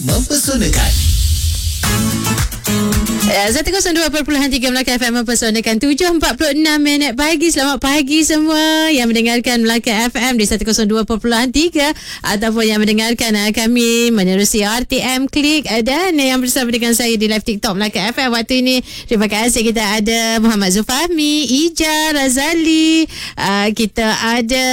Mempesonakan. 102.3 Melaka FM mempesonakan 7.46 pagi. Selamat pagi semua yang mendengarkan Melaka FM di 102.3 ataupun yang mendengarkan kami menerusi RTM Klik dan yang bersama dengan saya di live TikTok Melaka FM waktu ini. Terima kasih. Kita ada Muhammad Zulfahmi, Ija, Razali, kita ada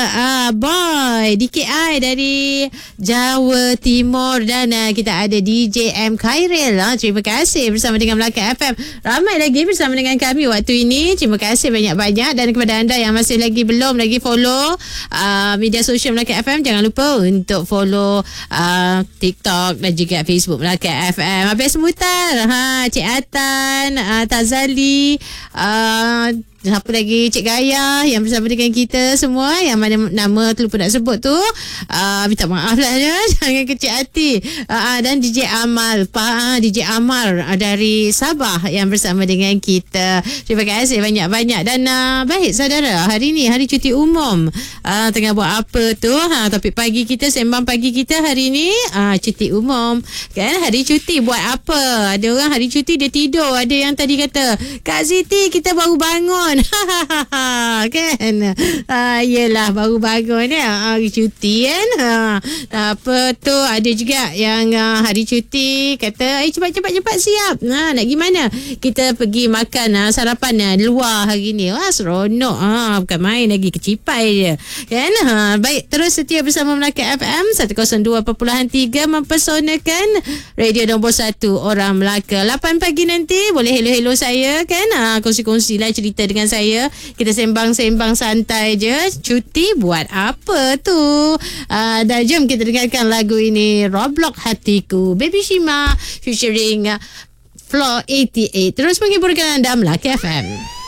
Boy DKI dari Jawa Timur dan kita ada DJ M Khairil. Terima kasih bersama dengan Melaka FM. Ramai lagi bersama dengan kami waktu ini. Terima kasih banyak-banyak. Dan kepada anda yang masih lagi belum lagi follow media sosial Melaka FM, jangan lupa untuk follow TikTok dan juga Facebook Melaka FM. Habis semutar Cik Atan, Tazali, siapa lagi, Cik Gaya yang bersama dengan kita semua, yang mana nama terlupa nak sebut tu, minta maaf lah ya, jangan kecil hati. Dan DJ Amal, DJ Amar dari Sabah yang bersama dengan kita. Terima kasih banyak-banyak. Dan baik saudara, hari ni hari cuti umum. Tengah buat apa tu? Topik pagi kita, sembang pagi kita hari ni cuti umum kan. Hari cuti buat apa? Ada orang hari cuti dia tidur. Ada yang tadi kata, Kak Siti kita baru bangun. Kan? Yelah, baru bangun ya. Hari cuti kan. Apa tu, ada juga yang hari cuti kata cepat siap. Nak pergi mana? Kita pergi makan sarapan luar hari ni. Wah, seronok. Bukan main lagi, kecipai je. Kan? Baik, terus setia bersama Melaka FM 102.3 mempesonakan radio nombor 1 orang Melaka. 8 pagi nanti boleh hello saya kan. Kongsi-kongsi lah cerita dengan saya. Kita sembang-sembang santai je. Cuti buat apa tu? Dan jom kita dengarkan lagu ini, Roblox Hatiku, Baby Shima featuring Floor 88. Terus menghiburkan anda Melaka FM.